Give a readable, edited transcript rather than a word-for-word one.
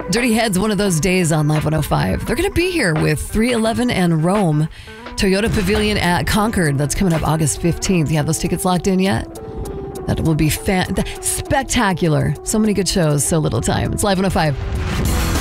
Dirty Heads, one of those days on Live 105. They're going to be here with 311 and Rome. Toyota Pavilion at Concord. That's coming up August 15th. You have those tickets locked in yet? That will be spectacular. So many good shows, so little time. It's Live 105.